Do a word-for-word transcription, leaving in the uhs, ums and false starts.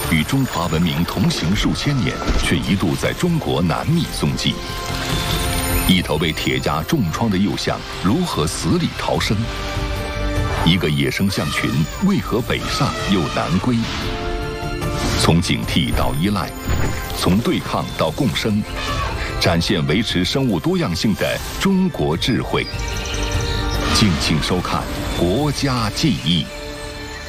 与中华文明同行数千年，却一度在中国难觅踪迹。一头被铁夹重创的幼象如何死里逃生？一个野生象群为何北上又南归？从警惕到依赖，从对抗到共生，展现维持生物多样性的中国智慧。敬请收看《国家记忆》。